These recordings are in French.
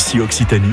Ici Occitanie,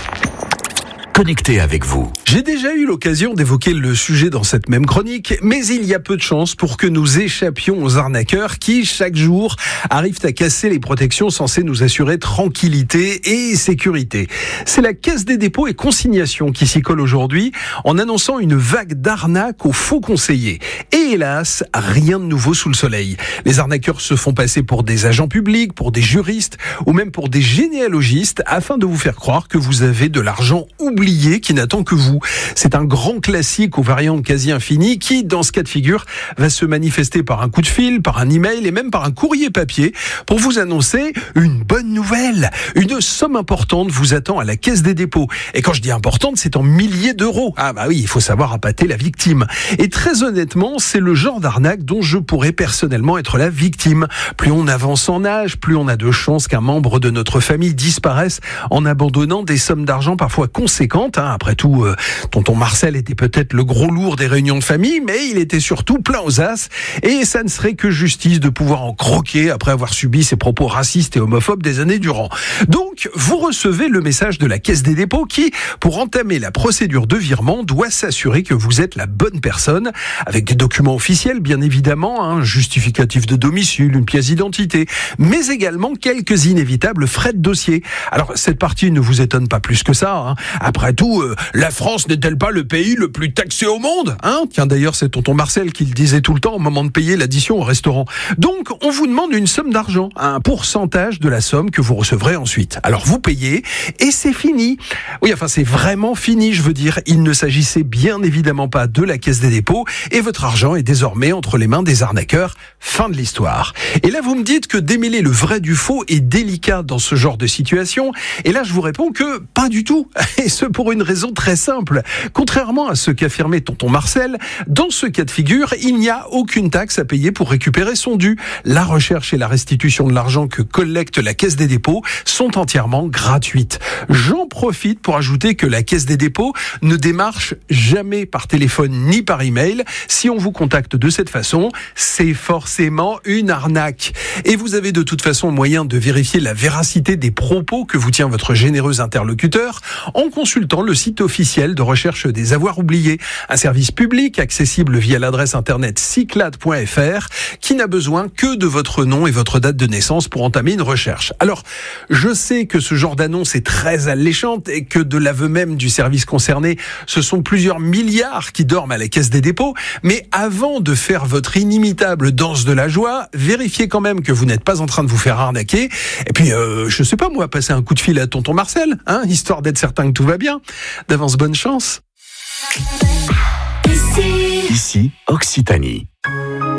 connecté avec vous. J'ai déjà eu l'occasion d'évoquer le sujet dans cette même chronique, mais il y a peu de chances pour que nous échappions aux arnaqueurs qui, chaque jour, arrivent à casser les protections censées nous assurer tranquillité et sécurité. C'est la Caisse des dépôts et consignations qui s'y colle aujourd'hui en annonçant une vague d'arnaques aux faux conseillers. Et hélas, rien de nouveau sous le soleil. Les arnaqueurs se font passer pour des agents publics, pour des juristes ou même pour des généalogistes afin de vous faire croire que vous avez de l'argent oublié qui n'attend que vous. C'est un grand classique aux variantes quasi infinies qui, dans ce cas de figure, va se manifester par un coup de fil, par un email et même par un courrier papier pour vous annoncer une bonne nouvelle. Une somme importante vous attend à la Caisse des dépôts. Et quand je dis importante, c'est en milliers d'euros. Ah bah oui, il faut savoir appâter la victime. Et très honnêtement, c'est le genre d'arnaque dont je pourrais personnellement être la victime. Plus on avance en âge, plus on a de chances qu'un membre de notre famille disparaisse en abandonnant des sommes d'argent parfois conséquentes. Après tout, tonton Marcel était peut-être le gros lourd des réunions de famille, mais il était surtout plein aux as, et ça ne serait que justice de pouvoir en croquer après avoir subi ses propos racistes et homophobes des années durant. Donc, vous recevez le message de la Caisse des dépôts qui, pour entamer la procédure de virement, doit s'assurer que vous êtes la bonne personne, avec des documents officiels, bien évidemment, un justificatif de domicile, une pièce d'identité, mais également quelques inévitables frais de dossier. Alors, cette partie ne vous étonne pas plus que ça. Après tout, la France n'est-elle pas le pays le plus taxé au monde ? Tiens, d'ailleurs, c'est tonton Marcel qui le disait tout le temps au moment de payer l'addition au restaurant. Donc, on vous demande une somme d'argent, un pourcentage de la somme que vous recevrez ensuite. Alors, vous payez et c'est fini. Oui, enfin, c'est vraiment fini, je veux dire. Il ne s'agissait bien évidemment pas de la Caisse des dépôts et votre argent est désormais entre les mains des arnaqueurs. Fin de l'histoire. Et là, vous me dites que démêler le vrai du faux est délicat dans ce genre de situation. Et là, je vous réponds que pas du tout. Et ce pour une raison très simple. Contrairement à ce qu'affirmait tonton Marcel, dans ce cas de figure, il n'y a aucune taxe à payer pour récupérer son dû. La recherche et la restitution de l'argent que collecte la Caisse des dépôts sont entièrement gratuites. J'en profite pour ajouter que la Caisse des dépôts ne démarche jamais par téléphone ni par email. Si on vous contacte de cette façon, c'est forcément une arnaque. Et vous avez de toute façon moyen de vérifier la véracité des propos que vous tient votre généreux interlocuteur en consultant le site officiel de recherche des avoirs oubliés, un service public accessible via l'adresse internet cyclade.fr qui n'a besoin que de votre nom et votre date de naissance pour entamer une recherche. Alors, je sais que ce genre d'annonce est très alléchante et que de l'aveu même du service concerné, ce sont plusieurs milliards qui dorment à la Caisse des dépôts, mais avant de faire votre inimitable danse de la joie, vérifiez quand même que vous n'êtes pas en train de vous faire arnaquer. Et puis, je sais pas moi, passer un coup de fil à tonton Marcel, histoire d'être certain que tout va bien. D'avance, bonne chance. Ici Occitanie.